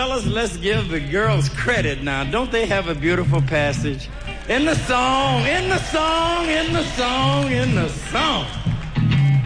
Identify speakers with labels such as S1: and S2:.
S1: fellas, let's give the girls credit now. Don't they have a beautiful passage? In the song, in the song, in the song, in the song.